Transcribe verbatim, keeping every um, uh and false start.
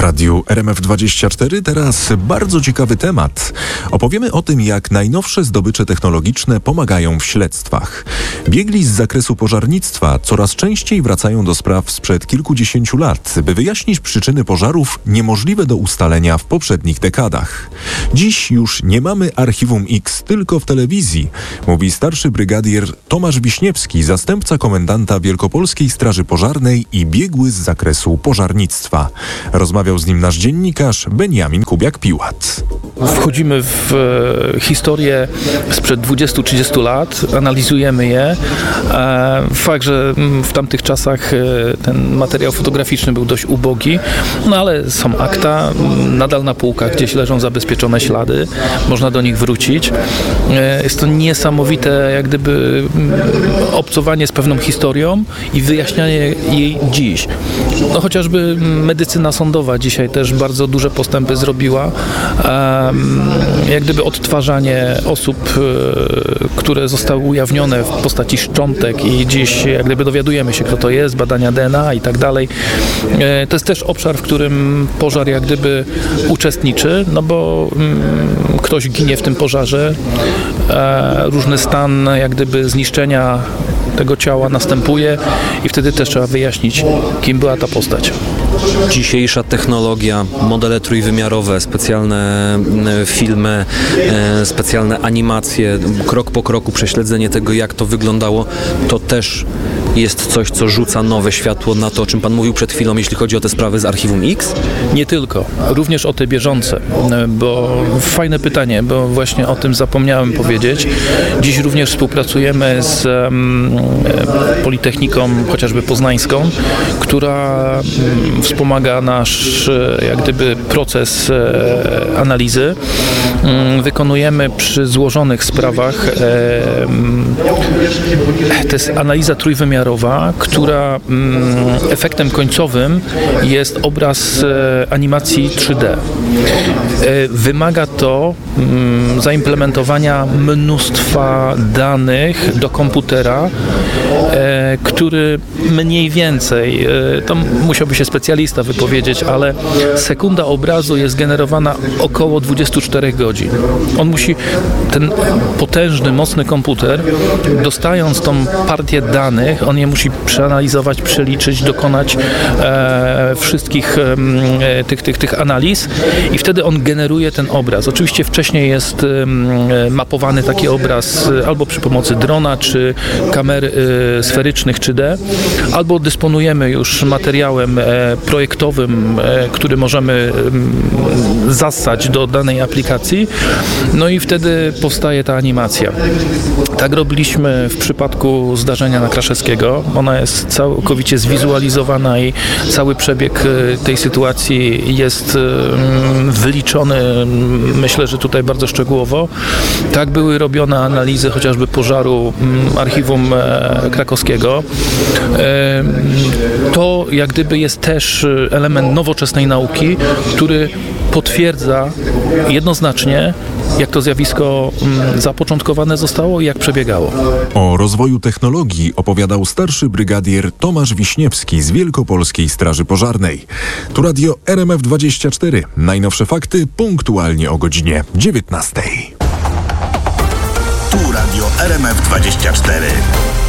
Radiu R M F dwadzieścia cztery teraz bardzo ciekawy temat. Opowiemy o tym, jak najnowsze zdobycze technologiczne pomagają w śledztwach. Biegli z zakresu pożarnictwa coraz częściej wracają do spraw sprzed kilkudziesięciu lat, by wyjaśnić przyczyny pożarów niemożliwe do ustalenia w poprzednich dekadach. Dziś już nie mamy Archiwum X tylko w telewizji, mówi starszy brygadier Tomasz Wiśniewski, zastępca komendanta Wielkopolskiej Straży Pożarnej i biegły z zakresu pożarnictwa. Rozmawiał z nim nasz dziennikarz Beniamin Kubiak-Piłat. Wchodzimy w e, historię sprzed dwudziestu trzydziestu lat, analizujemy je. E, fakt, że w tamtych czasach e, ten materiał fotograficzny był dość ubogi, no ale są akta, nadal na półkach gdzieś leżą zabezpieczone ślady, można do nich wrócić. E, jest to niesamowite, jak gdyby obcowanie z pewną historią i wyjaśnianie jej dziś. No chociażby medycyna sądowa dzisiaj też bardzo duże postępy zrobiła. Jak gdyby odtwarzanie osób, które zostały ujawnione w postaci szczątek i dziś jak gdyby dowiadujemy się, kto to jest, badania D N A i tak dalej. To jest też obszar, w którym pożar jak gdyby uczestniczy, no bo ktoś ginie w tym pożarze, różny stan jak gdyby zniszczenia tego ciała następuje i wtedy też trzeba wyjaśnić, kim była ta postać. Dzisiejsza technologia, modele trójwymiarowe, specjalne filmy, specjalne animacje, krok po kroku prześledzenie tego, jak to wyglądało, to też jest coś, co rzuca nowe światło na to, o czym Pan mówił przed chwilą, jeśli chodzi o te sprawy z Archiwum X? Nie tylko, również o te bieżące, bo fajne pytanie, bo właśnie o tym zapomniałem powiedzieć. Dziś również współpracujemy z um, Politechniką chociażby poznańską, która um, wspomaga nasz jak gdyby proces e, analizy. Um, wykonujemy przy złożonych sprawach e, to jest analiza trójwymiarowa, która mm, efektem końcowym jest obraz e, animacji trzy D. E, wymaga to mm, zaimplementowania mnóstwa danych do komputera, e, który mniej więcej, e, to musiałby się specjalista wypowiedzieć, ale sekunda obrazu jest generowana około dwadzieścia cztery godzin. On musi, ten potężny, mocny komputer, dostając tą partię danych, on je musi przeanalizować, przeliczyć, dokonać e, wszystkich e, tych, tych, tych analiz i wtedy on generuje ten obraz. Oczywiście wcześniej jest e, mapowany taki obraz e, albo przy pomocy drona, czy kamer e, sferycznych trzy D, albo dysponujemy już materiałem e, projektowym, e, który możemy e, zassać do danej aplikacji, no i wtedy powstaje ta animacja. Tak robiliśmy w przypadku zdarzenia na Kraszewskiego. Ona jest całkowicie zwizualizowana i cały przebieg tej sytuacji jest wyliczony, myślę, że tutaj bardzo szczegółowo. Tak były robione analizy chociażby pożaru Archiwum Krakowskiego. To jak gdyby jest też element nowoczesnej nauki, który potwierdza jednoznacznie, jak to zjawisko zapoczątkowane zostało i jak przebiegało. O rozwoju technologii opowiadał starszy brygadier Tomasz Wiśniewski z Wielkopolskiej Straży Pożarnej. Tu Radio R M F dwadzieścia cztery. Najnowsze fakty punktualnie o godzinie dziewiętnastej. Tu Radio R M F dwadzieścia cztery.